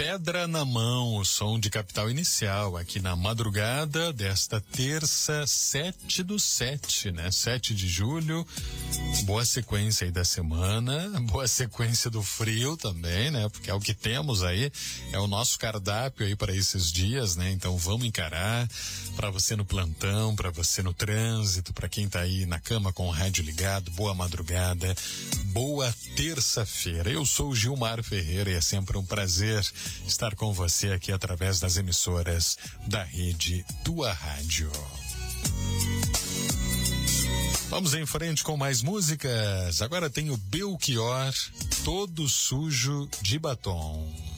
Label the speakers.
Speaker 1: Pedra na Mão, o som de Capital Inicial, aqui na madrugada desta terça, 7/7, né? 7 de julho. Boa sequência aí da semana, boa sequência do frio também, né? Porque é o que temos aí, é o nosso cardápio aí para esses dias, né? Então vamos encarar, para você no plantão, para você no trânsito, para quem tá aí na cama com o rádio ligado, boa madrugada, boa terça-feira. Eu sou o Gilmar Ferreira e é sempre um prazer estar com você aqui através das emissoras da rede Tua Rádio. Vamos em frente com mais músicas. Agora tem o Belchior, Todo Sujo de Batom.